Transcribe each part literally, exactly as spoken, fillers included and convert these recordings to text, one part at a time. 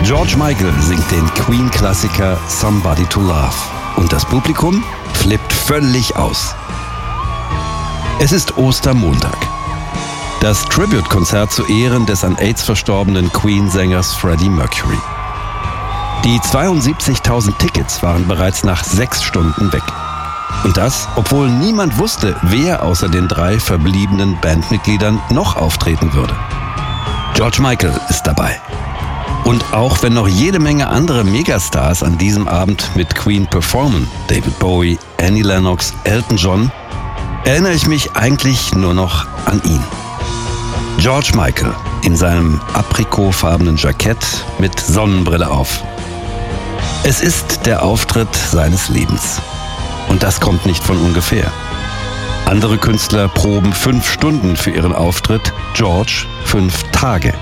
George Michael singt den Queen-Klassiker Somebody to Love und das Publikum flippt völlig aus. Es ist Ostermontag. Das Tribute-Konzert zu Ehren des an AIDS verstorbenen Queen-Sängers Freddie Mercury. Die zweiundsiebzigtausend Tickets waren bereits nach sechs Stunden weg. Und das, obwohl niemand wusste, wer außer den drei verbliebenen Bandmitgliedern noch auftreten würde. George Michael ist dabei. Und auch wenn noch jede Menge andere Megastars an diesem Abend mit Queen performen, David Bowie, Annie Lennox, Elton John, erinnere ich mich eigentlich nur noch an ihn. George Michael in seinem aprikotfarbenen Jackett mit Sonnenbrille auf. Es ist der Auftritt seines Lebens. Und das kommt nicht von ungefähr. Andere Künstler proben fünf Stunden für ihren Auftritt, George fünf Tage.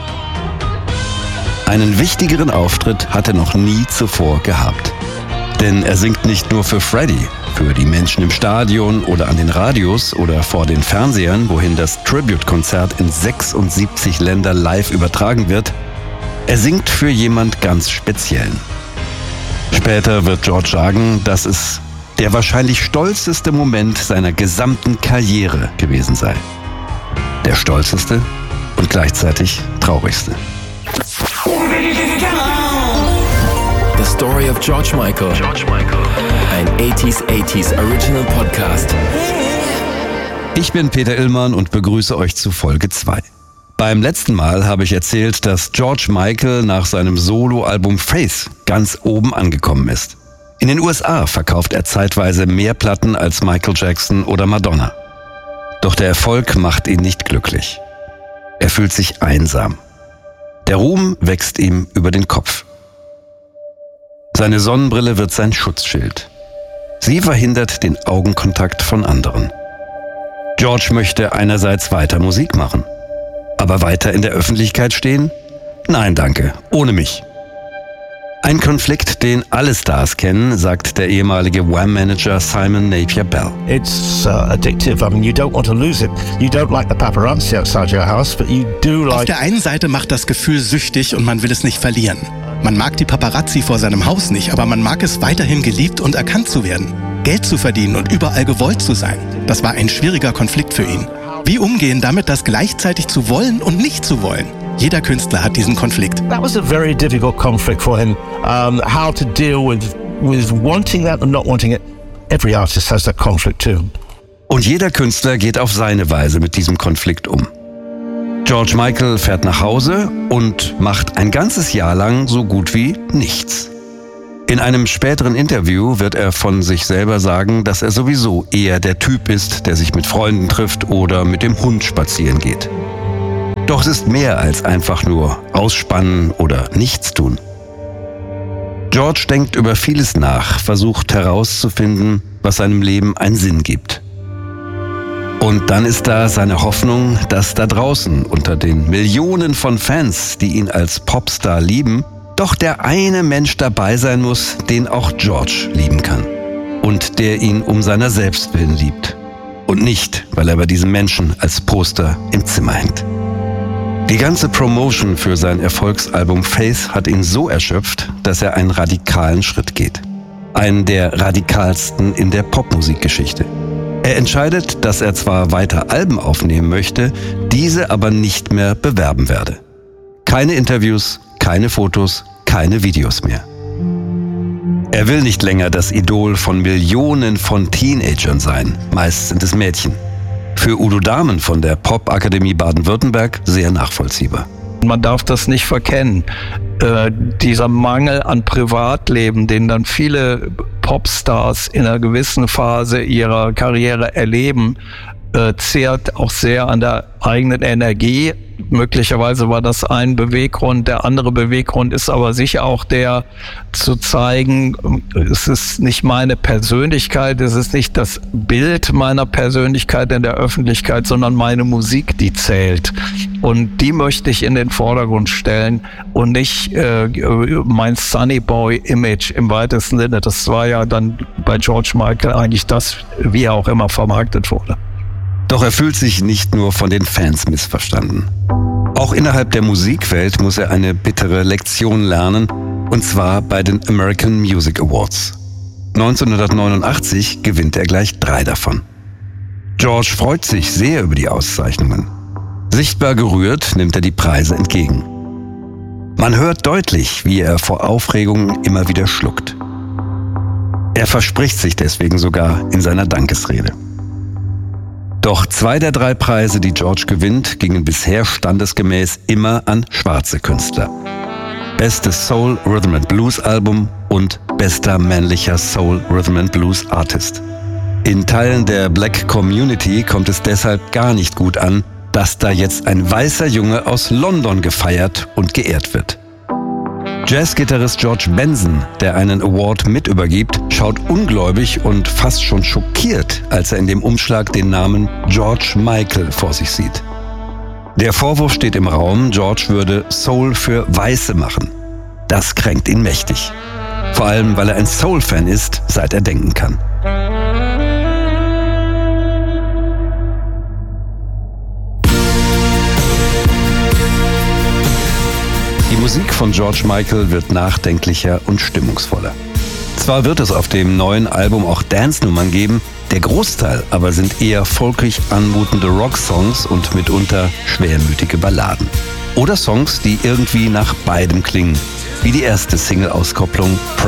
Einen wichtigeren Auftritt hat er noch nie zuvor gehabt. Denn er singt nicht nur für Freddie, für die Menschen im Stadion oder an den Radios oder vor den Fernsehern, wohin das Tribute-Konzert in sechsundsiebzig Länder live übertragen wird. Er singt für jemand ganz Speziellen. Später wird George sagen, dass es der wahrscheinlich stolzeste Moment seiner gesamten Karriere gewesen sei. Der stolzeste und gleichzeitig traurigste. The Story of George Michael. George Michael. Ein achtziger achtziger Original Podcast. Ich bin Peter Illmann und begrüße euch zu Folge zwei. Beim letzten Mal habe ich erzählt, dass George Michael nach seinem Soloalbum Face ganz oben angekommen ist. In den U S A verkauft er zeitweise mehr Platten als Michael Jackson oder Madonna. Doch der Erfolg macht ihn nicht glücklich. Er fühlt sich einsam. Der Ruhm wächst ihm über den Kopf. Seine Sonnenbrille wird sein Schutzschild. Sie verhindert den Augenkontakt von anderen. George möchte einerseits weiter Musik machen. Aber weiter in der Öffentlichkeit stehen? Nein, danke, ohne mich. Ein Konflikt, den alle Stars kennen, sagt der ehemalige Wham-Manager Simon Napier Bell. It's uh, addictive. I mean, you don't want to lose it. You don't like the paparazzi outside your house, but you do like... Auf der einen Seite macht das Gefühl süchtig und man will es nicht verlieren. Man mag die Paparazzi vor seinem Haus nicht, aber man mag es weiterhin geliebt und erkannt zu werden. Geld zu verdienen und überall gewollt zu sein. Das war ein schwieriger Konflikt für ihn. Wie umgehen damit, das gleichzeitig zu wollen und nicht zu wollen? Jeder Künstler hat diesen Konflikt. That was a very difficult conflict for him. Um, how to deal with, with wanting that and not wanting it. Every artist has that conflict too. Und jeder Künstler geht auf seine Weise mit diesem Konflikt um. George Michael fährt nach Hause und macht ein ganzes Jahr lang so gut wie nichts. In einem späteren Interview wird er von sich selber sagen, dass er sowieso eher der Typ ist, der sich mit Freunden trifft oder mit dem Hund spazieren geht. Doch es ist mehr als einfach nur ausspannen oder nichts tun. George denkt über vieles nach, versucht herauszufinden, was seinem Leben einen Sinn gibt. Und dann ist da seine Hoffnung, dass da draußen unter den Millionen von Fans, die ihn als Popstar lieben, doch der eine Mensch dabei sein muss, den auch George lieben kann. Und der ihn um seiner selbst willen liebt. Und nicht, weil er bei diesem Menschen als Poster im Zimmer hängt. Die ganze Promotion für sein Erfolgsalbum Face hat ihn so erschöpft, dass er einen radikalen Schritt geht. Einen der radikalsten in der Popmusikgeschichte. Er entscheidet, dass er zwar weiter Alben aufnehmen möchte, diese aber nicht mehr bewerben werde. Keine Interviews, keine Fotos, keine Videos mehr. Er will nicht länger das Idol von Millionen von Teenagern sein, meist sind es Mädchen. Für Udo Dahmen von der Popakademie Baden-Württemberg sehr nachvollziehbar. Man darf das nicht verkennen. Äh, dieser Mangel an Privatleben, den dann viele Popstars in einer gewissen Phase ihrer Karriere erleben, äh, zehrt auch sehr an der eigenen Energie. Möglicherweise war das ein Beweggrund. Der andere Beweggrund ist aber sicher auch der, zu zeigen, es ist nicht meine Persönlichkeit, es ist nicht das Bild meiner Persönlichkeit in der Öffentlichkeit, sondern meine Musik, die zählt. Und die möchte ich in den Vordergrund stellen und nicht äh, mein Sunny Boy Image im weitesten Sinne. Das war ja dann bei George Michael eigentlich das, wie er auch immer vermarktet wurde. Doch er fühlt sich nicht nur von den Fans missverstanden. Auch innerhalb der Musikwelt muss er eine bittere Lektion lernen, und zwar bei den American Music Awards. neunzehnhundertneunundachtzig gewinnt er gleich drei davon. George freut sich sehr über die Auszeichnungen. Sichtbar gerührt nimmt er die Preise entgegen. Man hört deutlich, wie er vor Aufregung immer wieder schluckt. Er verspricht sich deswegen sogar in seiner Dankesrede. Doch zwei der drei Preise, die George gewinnt, gingen bisher standesgemäß immer an schwarze Künstler. Bestes Soul Rhythm and Blues Album und bester männlicher Soul Rhythm and Blues Artist. In Teilen der Black Community kommt es deshalb gar nicht gut an, dass da jetzt ein weißer Junge aus London gefeiert und geehrt wird. Jazzgitarrist George Benson, der einen Award mit übergibt, schaut ungläubig und fast schon schockiert, als er in dem Umschlag den Namen George Michael vor sich sieht. Der Vorwurf steht im Raum, George würde Soul für Weiße machen. Das kränkt ihn mächtig. Vor allem, weil er ein Soul-Fan ist, seit er denken kann. Die Musik von George Michael wird nachdenklicher und stimmungsvoller. Zwar wird es auf dem neuen Album auch Dance-Nummern geben, der Großteil aber sind eher folkig anmutende Rock-Songs und mitunter schwermütige Balladen. Oder Songs, die irgendwie nach beidem klingen, wie die erste Single-Auskopplung